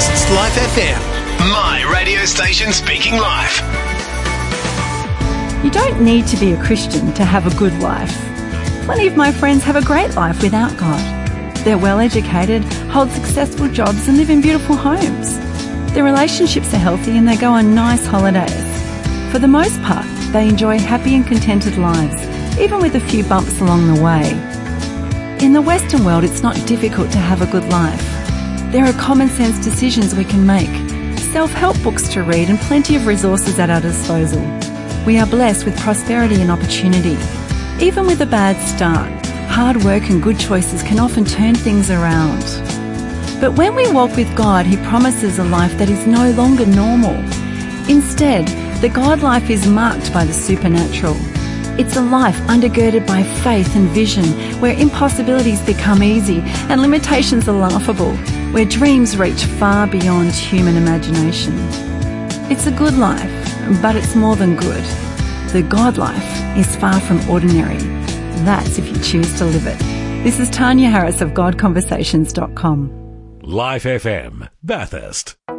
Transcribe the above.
Bathurst's Life FM. My radio station speaking life. You don't need to be a Christian to have a good life. Plenty of my friends have a great life without God. They're well educated, hold successful jobs and live in beautiful homes. Their relationships are healthy and they go on nice holidays. For the most part, they enjoy happy and contented lives, even with a few bumps along the way. In the Western world, it's not difficult to have a good life. There are common sense decisions we can make, self-help books to read and plenty of resources at our disposal. We are blessed with prosperity and opportunity. Even with a bad start, hard work and good choices can often turn things around. But when we walk with God, He promises a life that is no longer normal. Instead, the God life is marked by the supernatural. It's a life undergirded by faith and vision, where impossibilities become easy and limitations are laughable, where dreams reach far beyond human imagination. It's a good life, but it's more than good. The God life is far from ordinary. That's if you choose to live it. This is Tanya Harris of GodConversations.com. Life FM, Bathurst.